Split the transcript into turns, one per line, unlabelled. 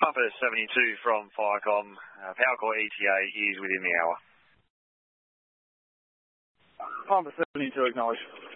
Pumper 72 from Firecom. Power core ETA is within the hour.
Pumper 72, acknowledge.